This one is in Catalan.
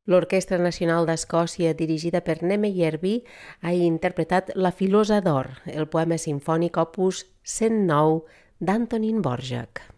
L'Orquestra Nacional d'Escòcia, dirigida per Neme Yerby, ha interpretat La filosa d'or, el poema simfònic opus 109 d'Antonín Dvořák.